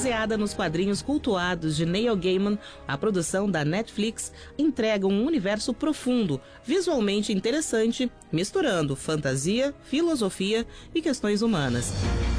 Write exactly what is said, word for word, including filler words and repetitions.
Baseada nos quadrinhos cultuados de Neil Gaiman, a produção da Netflix entrega um universo profundo, visualmente interessante, misturando fantasia, filosofia e questões humanas.